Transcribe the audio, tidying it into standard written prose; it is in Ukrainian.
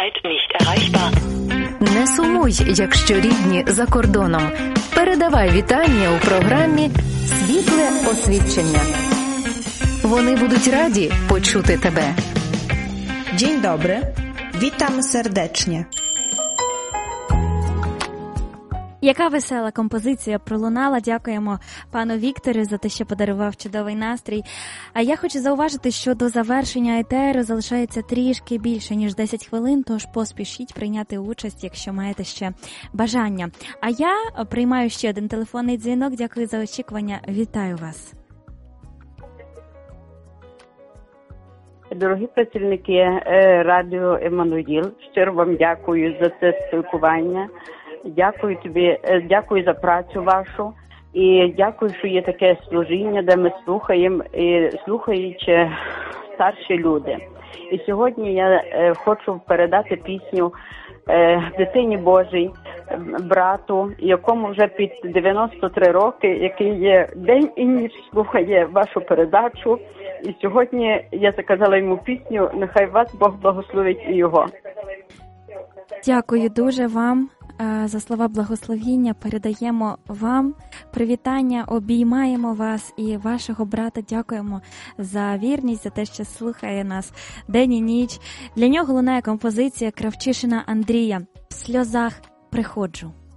zurzeit nicht erreichbar. Не сумуй, якщо рідні за кордоном. Передавай вітання у програмі «Світле освідчення». Вони будуть раді почути тебе. Dzień dobry. Witam serdecznie. Яка весела композиція пролунала. Дякуємо пану Віктору за те, що подарував чудовий настрій. А я хочу зауважити, що до завершення етеру залишається трішки більше, ніж 10 хвилин, тож поспішіть прийняти участь, якщо маєте ще бажання. А я приймаю ще один телефонний дзвінок. Дякую за очікування. Вітаю вас. Дорогі працівники радіо Еммануїл, щиро вам дякую за це спілкування. Дякую тобі, дякую за працю вашу і дякую, що є таке служіння, де ми слухаємо і слухаючи старші люди. І сьогодні я хочу передати пісню дитині Божій, брату, якому вже під 93 роки, який є день і ніч слухає вашу передачу. І сьогодні я заказала йому пісню «Нехай вас Бог благословить і його». Дякую дуже вам за слова благословіння. Передаємо вам привітання, обіймаємо вас і вашого брата. Дякуємо за вірність, за те, що слухає нас день і ніч. Для нього лунає композиція Кравчишина Андрія «В сльозах приходжу».